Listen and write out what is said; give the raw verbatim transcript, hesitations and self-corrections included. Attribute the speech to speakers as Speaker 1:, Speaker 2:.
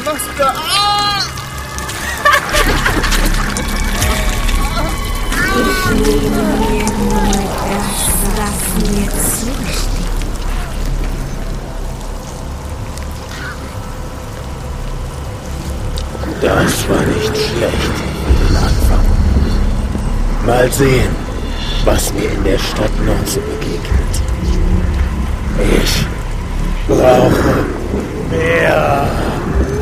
Speaker 1: Was für... Ah!
Speaker 2: Ich nehme mir nur das, was mir zusteht.
Speaker 3: Das war nicht schlecht für den Anfang. Mal sehen, was mir in der Stadt noch so begegnet. Ich brauche mehr.